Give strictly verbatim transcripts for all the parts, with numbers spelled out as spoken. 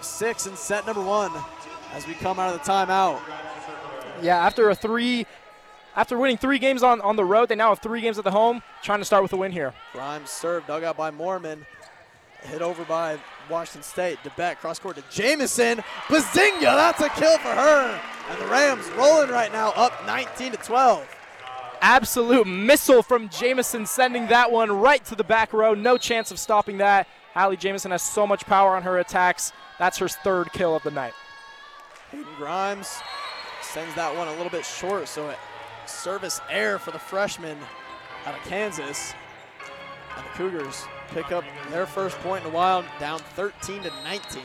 up six in set number one as we come out of the timeout. Yeah, after a three, after winning three games on, on the road, they now have three games at the home, trying to start with a win here. Grimes serve, dug out by Mormon. Hit over by Washington State. DeBeck cross court to Jamison. Bazinga, that's a kill for her. And the Rams rolling right now, up nineteen to twelve. Absolute missile from Jamison, sending that one right to the back row. No chance of stopping that. Allie Jamison has so much power on her attacks. That's her third kill of the night. Hayden Grimes sends that one a little bit short, so it service air for the freshman out of Kansas. And the Cougars pick up their first point in a while, down thirteen to nineteen.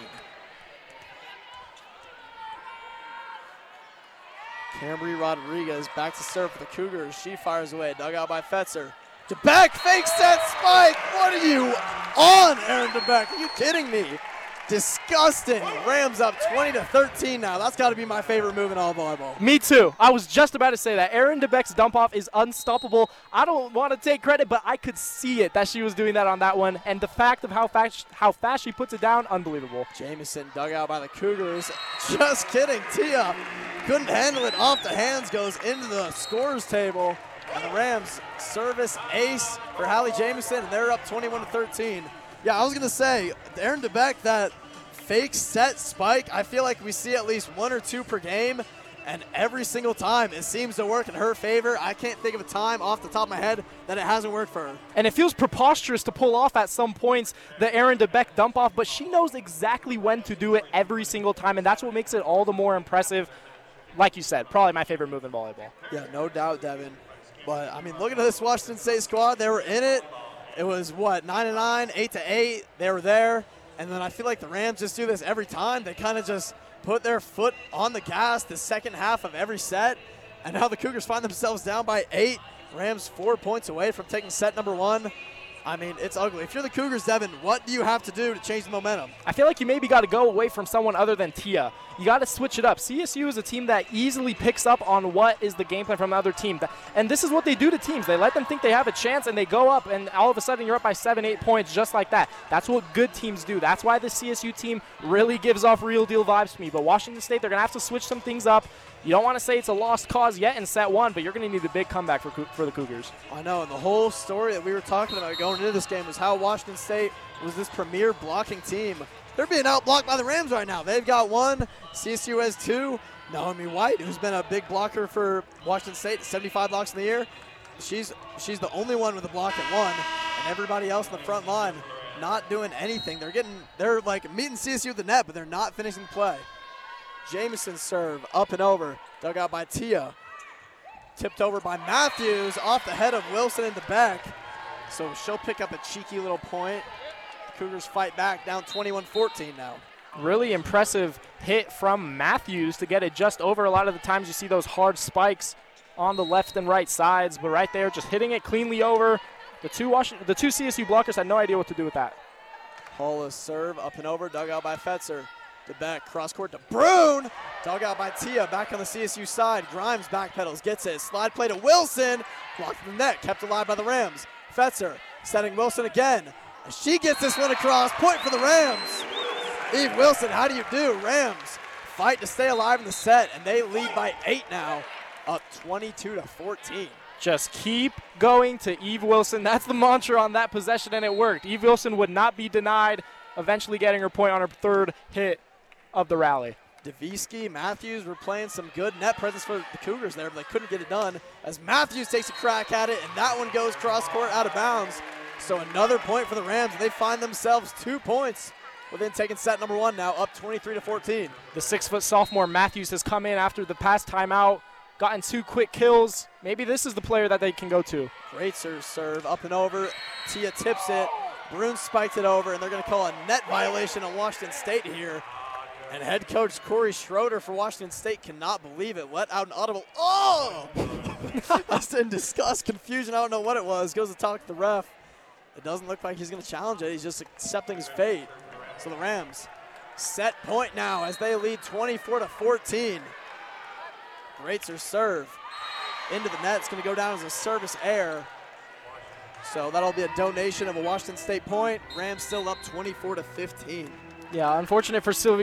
Cambry Rodriguez back to serve for the Cougars. She fires away, dug out by Fetzer. DeBeck fake set spike. What are you on, Aaron DeBeck? Are you kidding me? Disgusting. Rams up twenty to thirteen now. That's got to be my favorite move in all volleyball. Me too. I was just about to say that. Aaron DeBeck's dump off is unstoppable. I don't want to take credit, but I could see it that she was doing that on that one. And the fact of how fast how fast she puts it down, unbelievable. Jamison dug out by the Cougars. Just kidding. Tia couldn't handle it. Off the hands, goes into the scores table. And the Rams service ace for Hallie Jamison, and they're up twenty-one to thirteen. Yeah, I was going to say, Aaron DeBeck, that fake set spike, I feel like we see at least one or two per game, and every single time it seems to work in her favor. I can't think of a time off the top of my head that it hasn't worked for her. And it feels preposterous to pull off at some points the Aaron DeBeck dump off, but she knows exactly when to do it every single time, and that's what makes it all the more impressive. Like you said, probably my favorite move in volleyball. Yeah, no doubt, Devin. But, I mean, looking at this Washington State squad, they were in it. It was, what, nine to nine, eight to eight. They were there. And then I feel like the Rams just do this every time. They kind of just put their foot on the gas the second half of every set. And now the Cougars find themselves down by eight. Rams four points away from taking set number one. I mean, it's ugly. If you're the Cougars, Devin, what do you have to do to change the momentum? I feel like you maybe got to go away from someone other than Tia. You got to switch it up. C S U is a team that easily picks up on what is the game plan from the other team. And this is what they do to teams. They let them think they have a chance, and they go up, and all of a sudden you're up by seven, eight points just like that. That's what good teams do. That's why the C S U team really gives off real deal vibes to me. But Washington State, they're going to have to switch some things up. You don't want to say it's a lost cause yet in set one, but you're going to need a big comeback for, for the Cougars. I know, and the whole story that we were talking about going into this game was how Washington State was this premier blocking team. They're being outblocked by the Rams right now. They've got one. C S U has two. Naomi White, who's been a big blocker for Washington State, seventy-five blocks in the year. She's she's the only one with a block at one, and everybody else in the front line not doing anything. They're getting they're like meeting C S U at the net, but they're not finishing the play. Jamison serve up and over, dug out by Tia. Tipped over by Matthews off the head of Wilson in the back. So she'll pick up a cheeky little point. The Cougars fight back, down twenty-one fourteen now. Really impressive hit from Matthews to get it just over. A lot of the times you see those hard spikes on the left and right sides, but right there just hitting it cleanly over. The two Washington, the two C S U blockers had no idea what to do with that. Paula's serve up and over, dug out by Fetzer. The back cross court to Brune. Dug out by Tia, back on the C S U side. Grimes backpedals, gets it. Slide play to Wilson. Blocked in the net, kept alive by the Rams. Fetzer setting Wilson again. She gets this one across. Point for the Rams. Eve Wilson, how do you do? Rams fight to stay alive in the set, and they lead by eight now, up twenty-two to fourteen. Just keep going to Eve Wilson. That's the mantra on that possession, and it worked. Eve Wilson would not be denied, eventually getting her point on her third hit of the rally. Devisky, Matthews were playing some good net presence for the Cougars there, but they couldn't get it done as Matthews takes a crack at it, and that one goes cross court out of bounds. So another point for the Rams, and they find themselves two points within taking set number one now, up twenty-three to fourteen. The six-foot sophomore Matthews has come in after the past timeout, gotten two quick kills. Maybe this is the player that they can go to. Great serve, serve up and over. Tia tips it. Brune spiked it over, and they're going to call a net violation on Washington State here. And head coach Corey Schroeder for Washington State cannot believe it. Let out an audible, oh! Just in disgust, confusion, I don't know what it was. Goes to talk to the ref. It doesn't look like he's going to challenge it. He's just accepting his fate. So the Rams set point now as they lead twenty-four to fourteen. Greatzer serve into the net. It's going to go down as a service error. So that'll be a donation of a Washington State point. Rams still up twenty-four to fifteen. Yeah, unfortunate for Sylvie